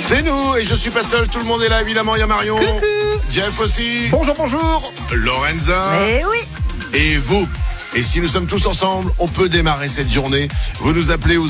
C'est nous, et je suis pas seul, tout le monde est là, évidemment, il y a Marion. Coucou. Jeff aussi. Bonjour, bonjour. Lorenza. Eh oui. Et vous. Et si nous sommes tous ensemble, on peut démarrer cette journée. Vous nous appelez au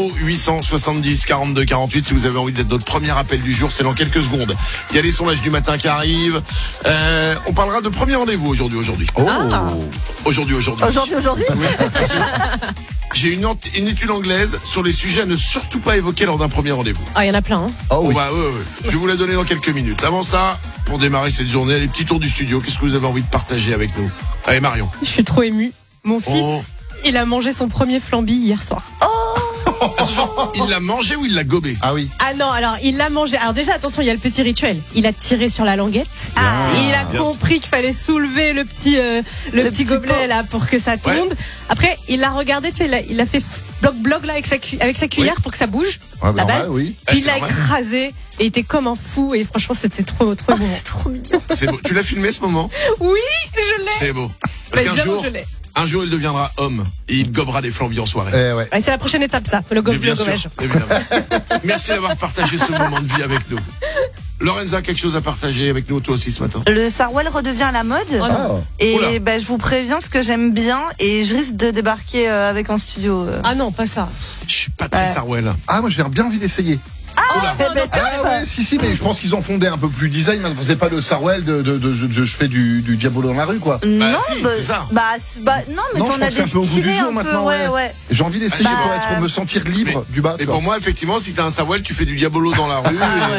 0870 42 48 si vous avez envie d'être notre premier appel du jour. C'est dans quelques secondes. Il y a les sondages du matin qui arrivent. On parlera de premier rendez-vous aujourd'hui. Oh. Aujourd'hui. Aujourd'hui. J'ai une étude anglaise sur les sujets à ne surtout pas évoquer lors d'un premier rendez-vous. Ah, il y en a plein. Hein. Oh oui. Je vais vous la donner dans quelques minutes. Avant ça, pour démarrer cette journée, les petits tours du studio. Qu'est-ce que vous avez envie de partager avec nous? Allez, Marion. Je suis trop émue. Mon fils, il a mangé son premier flambi hier soir. Attention, il l'a mangé ou il l'a gobé? Ah oui. Ah non, alors il l'a mangé. Alors déjà, attention, il y a le petit rituel. Il a tiré sur la languette. Il a bien compris qu'il fallait soulever le petit gobelet là pour que ça tombe. Ouais. Après, il l'a regardé, tu sais, il a fait bloc là avec sa cuillère pour que ça bouge. Ah, La base. normal, oui. Ah, Puis il c'est l'a normal. écrasé et il était comme un fou. Et franchement, c'était trop beau. C'est trop mignon. C'est beau. Tu l'as filmé ce moment? Oui, je l'ai. C'est beau. Parce qu'un évidemment, jour, je l'ai. il deviendra homme et il gobera des flambis en soirée. Ouais. Ouais, c'est la prochaine étape, ça, le Mais bien gobage. sûr, évidemment. Merci d'avoir partagé ce moment de vie avec nous. Lorenza, quelque chose à partager avec nous, toi aussi, ce matin? Le Sarwell redevient à la mode. Oh non. Et Oula. je vous préviens ce que j'aime bien et je risque de débarquer avec en studio. Ah non, pas ça. Je suis pas très Ouais. Sarwell. Ah, moi j'ai bien envie d'essayer. Oula. Ah ouais, si, mais je pense qu'ils ont fondé un peu plus design. Maintenant, c'est pas le Sarwell je fais du diabolo dans la rue, quoi. Non, si, c'est ça. non, mais Non, je t'en pense as que c'est un peu au goût du destiné jour un peu, maintenant, ouais. J'ai envie d'essayer Bah, pour me sentir libre du bas. Mais quoi. pour moi, effectivement, si t'as un Sarwell, tu fais du diabolo dans la rue.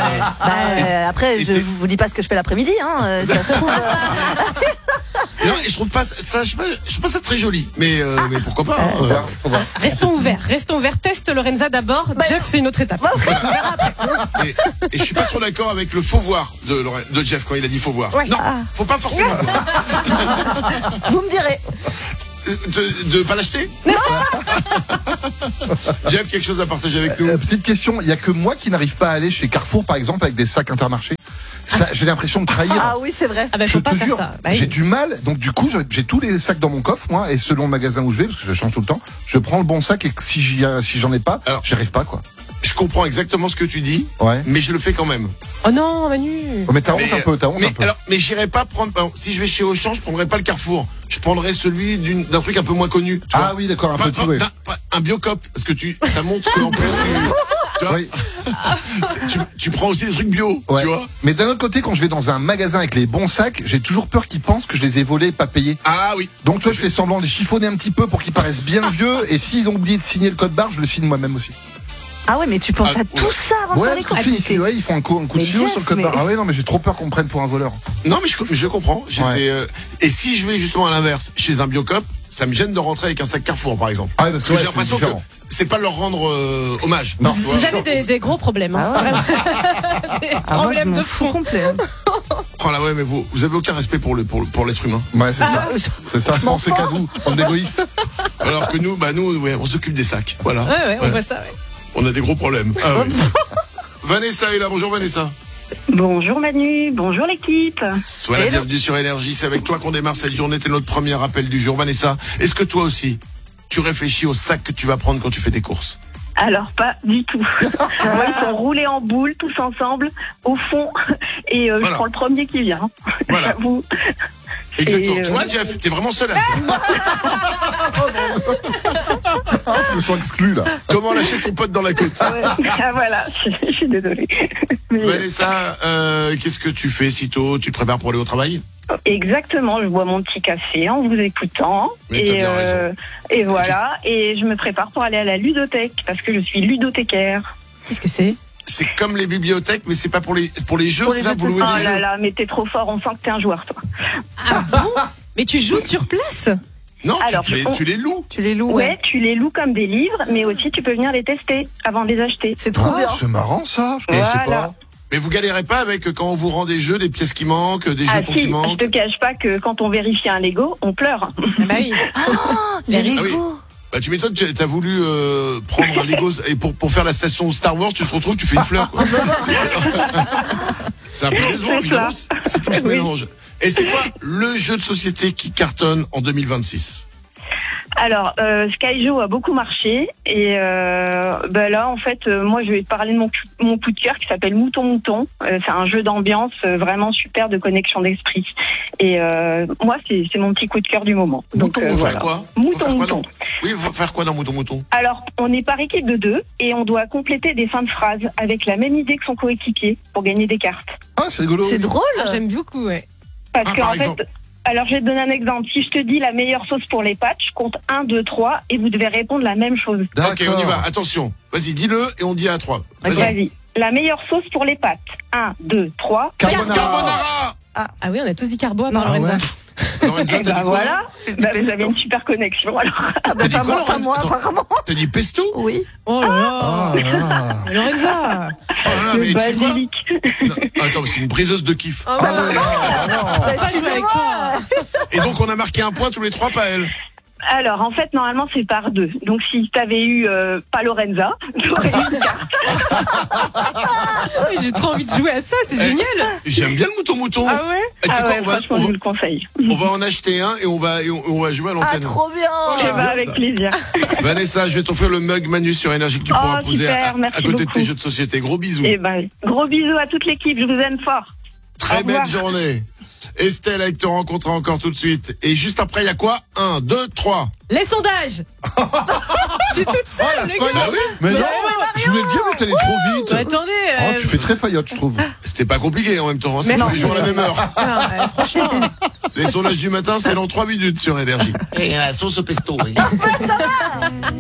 Après, Et je t'es- vous dis pas ce que je fais l'après-midi, hein. Ça se trouve, Non, et je trouve pas ça, je trouve pas ça très joli. Mais pourquoi pas? Faut voir, faut voir. Restons ouverts. Teste Lorenza d'abord. Jeff, c'est une autre étape. Et je suis pas trop d'accord avec le faux voir de Jeff quand il a dit faux voir. Ouais. Non, faut pas forcément voir. vous me direz. De pas l'acheter? Jeff, quelque chose à partager avec nous? Petite question, il y a que moi qui n'arrive pas à aller chez Carrefour, par exemple, avec des sacs Intermarché. Ça, j'ai l'impression de trahir. Ah oui, c'est vrai. Ah bah Je faut te pas faire jure, ça. Bah oui. j'ai du mal. Donc du coup, j'ai tous les sacs dans mon coffre, moi, et selon le magasin où je vais, parce que je change tout le temps, je prends le bon sac et si j'en ai pas, Alors- j'y arrive pas, quoi. Je comprends exactement ce que tu dis, Ouais. mais je le fais quand même. Oh non, Manu. Oh, mais t'as honte un peu, Mais j'irai pas prendre. Par exemple, si je vais chez Auchan, je prendrai pas le Carrefour. Je prendrai celui d'un truc un peu moins connu. Tu vois. Ah oui, d'accord, un Pas- petit, pas- ouais. pas- un Biocop, parce que ça montre qu'en plus tu vois, Oui. tu prends aussi des trucs bio, Ouais. tu vois. Mais d'un autre côté, quand je vais dans un magasin avec les bons sacs, j'ai toujours peur qu'ils pensent que je les ai volés et pas payés. Ah oui. Donc tu vois, je fais semblant de les chiffonner un petit peu pour qu'ils paraissent bien vieux, et s'ils ont oublié de signer le code barre, je le signe moi-même aussi. Ah ouais, mais tu penses Ah, à tout ça avant de Ouais, faire les parce courses. que si, ouais, ils font un coup de Mais stylo Jeff, sur le code mais- barre. Ah ouais, non, mais j'ai trop peur qu'on me prenne pour un voleur. Non, mais je comprends. Et si je vais justement à l'inverse, chez un Biocop, ça me gêne de rentrer avec un sac Carrefour, par exemple. Ah ouais, parce que j'ai ouais, l'impression c'est que différent. c'est pas leur rendre hommage. Non. Tu vois. Vous avez des gros problèmes. Hein. Ah ouais. Vraiment. Des Ah, moi, je problèmes m'en de fous fond. complet. Oh là ouais, mais vous avez aucun respect pour l'être humain. Ouais, c'est ça. Ah, C'est ça, je pensais qu'à vous, bande d'égoïstes. Alors que nous, ouais, on s'occupe des sacs. Voilà. Ouais, on Ouais. voit ça. Ouais. On a des gros problèmes. Ah oui. Vanessa est là. Bonjour Vanessa. Bonjour Manu, bonjour l'équipe. Sois la bienvenue sur Énergie. C'est avec toi qu'on démarre cette journée. T'es notre premier appel du jour. Vanessa, est-ce que toi aussi, tu réfléchis au sac que tu vas prendre quand tu fais tes courses? Alors pas du tout. Moi, ils sont roulés en boule tous ensemble au fond et Voilà. je prends le premier qui vient. Voilà. J'avoue. Exactement. Et, Tu vois, Jeff, t'es vraiment seul à le faire. Je me sens exclu, là. Comment lâcher son pote dans la côte? Ah voilà, je suis désolée. Mais, Vanessa, qu'est-ce que tu fais sitôt? Tu te prépares pour aller au travail? exactement, je bois mon petit café en vous écoutant Mais t'as bien raison. et voilà, et je me prépare pour aller à la ludothèque parce que je suis ludothécaire. Qu'est-ce que c'est? C'est comme les bibliothèques, mais c'est pas pour les jeux, Pour c'est les ça, jeux de pour louer Oh des là jeux. là, mais t'es trop fort, on sent que t'es un joueur toi. Ah bon? Mais tu joues sur place? Non, Alors, tu les loues. Tu les loues, Ouais, tu les loues comme des livres, mais aussi tu peux venir les tester avant de les acheter. C'est trop bien. Ah, c'est marrant, ça. Je connaissais Voilà. pas. Mais vous galérez pas avec quand on vous rend des jeux, des pièces qui manquent, des jeux Ah pour si, qui je manquent? te cache pas que quand on vérifie un Lego, on pleure. Ah bah oui. Les Ah oui. Lego. Bah tu m'étonnes, t'as voulu prendre un Lego et pour faire la station Star Wars, tu te retrouves, tu fais une fleur, quoi. C'est un peu décevant, C'est évidemment. ça. C'est tout ce Oui. mélange. Et c'est quoi le jeu de société qui cartonne en 2026? Alors, Skyjo a beaucoup marché et là, en fait, moi, je vais te parler de mon coup de cœur qui s'appelle Mouton Mouton. C'est un jeu d'ambiance vraiment super de connexion d'esprit. Et moi, c'est mon petit coup de cœur du moment. Mouton, Donc, on va voilà. faire quoi? Mouton On va faire quoi, Mouton. non Oui, on va faire quoi dans Mouton Mouton? Alors, on est par équipe de 2 et on doit compléter des fins de phrases avec la même idée que son coéquipier pour gagner des cartes. Ah, c'est rigolo. C'est drôle. J'aime beaucoup, ouais. Parce Ah, que par en exemple. fait, alors je vais te donner un exemple. Si je te dis la meilleure sauce pour les pâtes, je compte 1, 2, 3 et vous devez répondre la même chose. Ok, on y va. Attention. Vas-y, dis-le et on dit à 3. Vas-y. Vas-y. La meilleure sauce pour les pâtes. 1, 2, 3. Carbonara. Carbonara. Ah oui, on a tous dit carbo à part Ah Lorenza. ouais. Lorenza, Et t'as dit quoi? voilà. Vous pesto. avez une super connexion alors. Ah bah, dit pas quoi, moi, pas Laurent moi, Attends. apparemment. T'as dit pesto? Oui. Oh là là. Ah, là. Lorenza. Oh là là, mais Le tu sais quoi? basilic. Non, attends, c'est une briseuse de kiff. Oh, Ah ouais, non, on va pas jouer avec toi. Et donc, on a marqué un point tous les 3, pas elle. Alors en fait normalement c'est par 2. Donc si t'avais eu pas Lorenza, t'aurais eu une carte. Oui, j'ai trop envie de jouer à ça, c'est génial. J'aime bien le mouton. Ah ouais? Et tu sais Ah quoi, ouais, franchement je vous le conseille. on va en acheter un et on va jouer à Ah, l'antenne. trop bien. Eh j'aime ben, bien avec ça. plaisir. Vanessa, je vais t'offrir le mug Manu sur Énergie que tu pourras Oh, poser super, merci à côté de tes beaucoup. jeux de société. Gros bisous. Et ben gros bisous à toute l'équipe, je vous aime fort. Très au revoir. belle journée. Estelle, avec te rencontrer encore tout de suite. Et juste après, il y a quoi? 1, 2, 3. Les sondages. Je suis toute seule, les gars. Bah oui, Mais non, ouais, je voulais le dire, mais t'allais trop vite. Bah, attendez. Oh, tu fais très faillotte, je trouve. c'était pas compliqué en même temps. Hein. C'est tous les jours à la même heure. Franchement. Les sondages du matin, c'est dans 3 minutes sur Énergie. Et la sauce au pesto, oui.